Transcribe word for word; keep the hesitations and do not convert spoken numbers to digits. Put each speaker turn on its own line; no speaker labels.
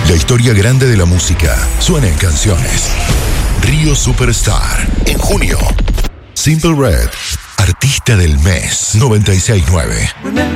La historia grande de la música suena en canciones. Río Superstar, en junio. Simple Red, artista del mes, noventa y seis nueve.